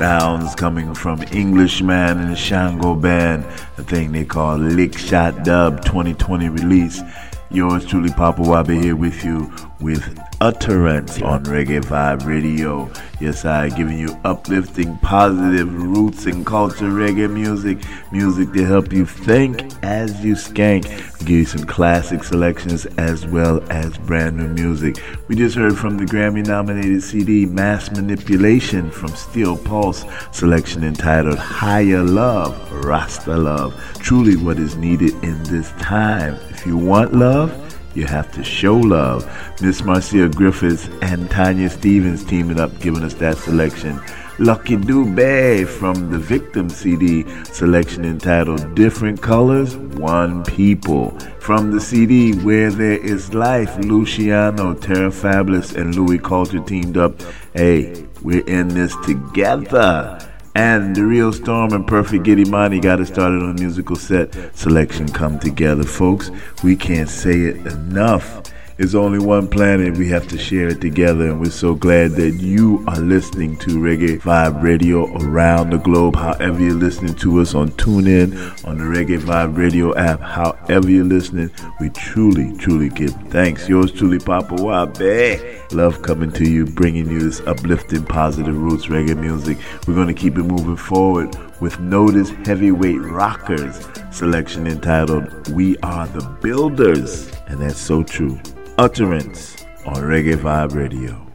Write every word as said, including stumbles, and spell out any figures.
Sounds coming from Englishman and the Shango Band, a thing they call Lick Shot Dub twenty twenty release. Yours truly, Papa Wabe, here with you with Utterance on Reggae Vibe Radio. Yes, I giving you uplifting, positive roots and culture reggae music, music to help you think as you skank. We give you some classic selections as well as brand new music. We just heard from the Grammy-nominated C D Mass Manipulation from Steel Pulse, selection entitled Higher Love, Rasta Love. Truly what is needed in this time. If you want love, you have to show love. Miss Marcia Griffiths and Tanya Stevens teaming up, giving us that selection. Lucky Dube from the Victim C D, selection entitled Different Colors, One People. From the C D Where There Is Life, Luciano, Terra Fabulous, and Louis Culture teamed up. Hey, we're in this together. And The Real Storm and Perfect Giddy Money got us started on a musical set. Selection come together, folks. We can't say it enough. It's only one planet. We have to share it together. And we're so glad that you are listening to Reggae Vibe Radio around the globe. However you're listening to us on TuneIn, on the Reggae Vibe Radio app, however you're listening, we truly, truly give thanks. Yours truly, Papa Wabe. Love coming to you, bringing you this uplifting, positive roots reggae music. We're going to keep it moving forward with Notice Heavyweight Rockers, selection entitled We Are the Builders. And that's so true. Utterance on Reggae Vibe Radio.